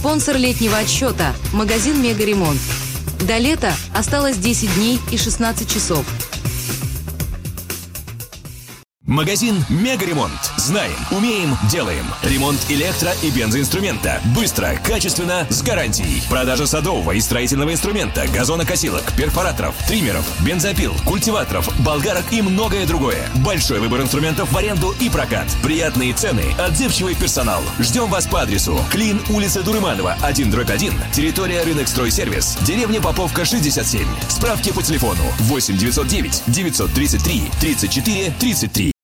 Спонсор летнего отсчета – магазин «Мегаремонт». До лета осталось 10 дней и 16 часов. Магазин «Мегаремонт». Знаем, умеем, делаем. Ремонт электро- и бензоинструмента. Быстро, качественно, с гарантией. Продажа садового и строительного инструмента, газонокосилок, перфораторов, триммеров, бензопил, культиваторов, болгарок и многое другое. Большой выбор инструментов в аренду и прокат. Приятные цены, отзывчивый персонал. Ждем вас по адресу: Клин, улица Дурыманова, 1/1, территория Рынок Стройсервис, деревня Поповка, 67. Справки по телефону 8 909 933 34 33.